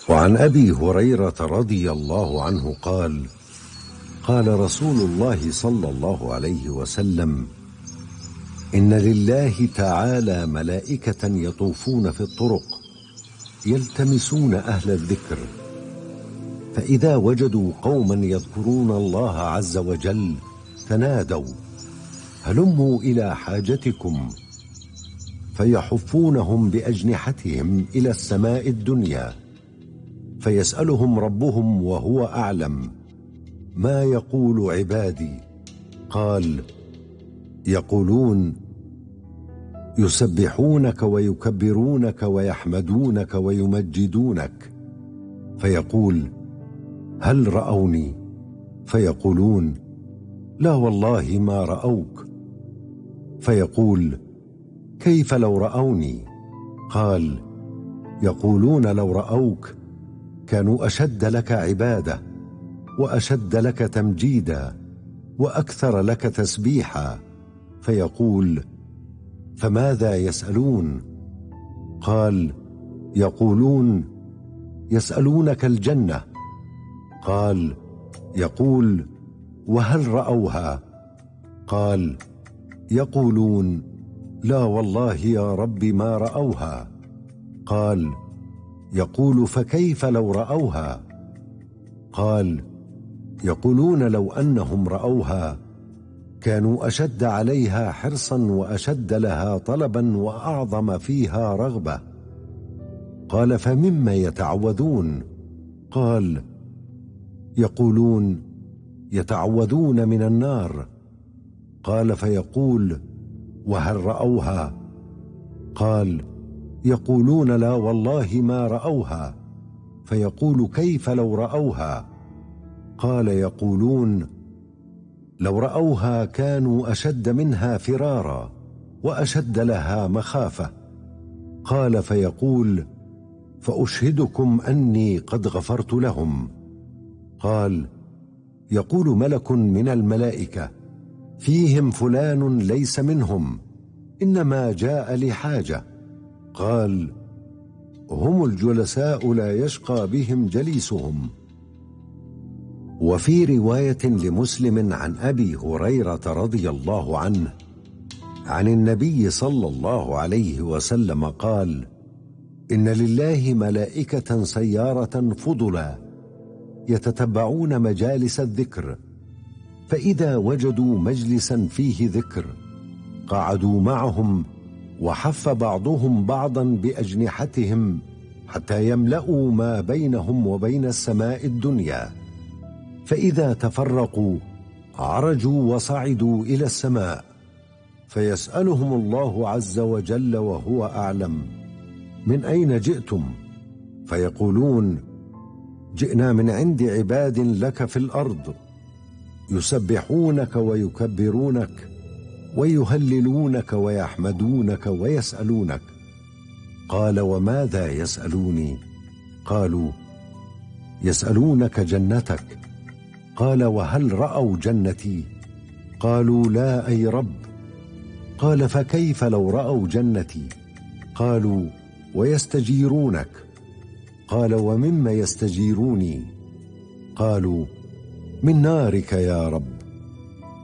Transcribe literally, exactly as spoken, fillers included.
وعن أبي هريرة رضي الله عنه قال: قال رسول الله صلى الله عليه وسلم: إن لله تعالى ملائكة يطوفون في الطرق يلتمسون أهل الذكر، فإذا وجدوا قوما يذكرون الله عز وجل تنادوا: هلموا إلى حاجتكم، فيحفونهم بأجنحتهم إلى السماء الدنيا، فيسألهم ربهم وهو أعلم: ما يقول عبادي؟ قال: يقولون: يسبحونك ويكبرونك ويحمدونك ويمجدونك. فيقول: هل رأوني؟ فيقولون: لا والله ما رأوك. فيقول: كيف لو رأوني؟ قال: يقولون لو رأوك كانوا أشد لك عبادة، وأشد لك تمجيدا، وأكثر لك تسبيحا. فيقول: فماذا يسألون؟ قال: يقولون: يسألونك الجنة. قال: يقول: وهل رأوها؟ قال: يقولون: لا والله يا رب ما رأوها. قال: يقول: فكيف لو رأوها؟ قال: يقولون لو أنهم رأوها كانوا أشد عليها حرصا، وأشد لها طلبا، وأعظم فيها رغبة. قال: فمما يتعوذون؟ قال: يقولون: يتعوذون من النار. قال: فيقول: وهل رأوها؟ قال: يقولون لا والله ما رأوها. فيقول: كيف لو رأوها؟ قال: يقولون: لو رأوها كانوا أشد منها فرارا، وأشد لها مخافة. قال: فيقول: فأشهدكم أني قد غفرت لهم. قال: يقول ملك من الملائكة: فيهم فلان ليس منهم، إنما جاء لحاجة. قال: هم الجلساء لا يشقى بهم جليسهم. وفي رواية لمسلم عن أبي هريرة رضي الله عنه عن النبي صلى الله عليه وسلم قال: إن لله ملائكة سيارة فضلا يتتبعون مجالس الذكر، فإذا وجدوا مجلسا فيه ذكر قعدوا معهم، وحف بعضهم بعضا بأجنحتهم حتى يملأوا ما بينهم وبين السماء الدنيا، فإذا تفرقوا عرجوا وصعدوا إلى السماء، فيسألهم الله عز وجل وهو أعلم: من أين جئتم؟ فيقولون: جئنا من عند عباد لك في الأرض يسبحونك ويكبرونك ويهللونك ويحمدونك ويسألونك. قال: وماذا يسألوني؟ قالوا: يسألونك جنتك. قال: وهل رأوا جنتي؟ قالوا: لا أي رب. قال: فكيف لو رأوا جنتي؟ قالوا: ويستجيرونك. قال: ومما يستجيروني؟ قالوا: من نارك يا رب.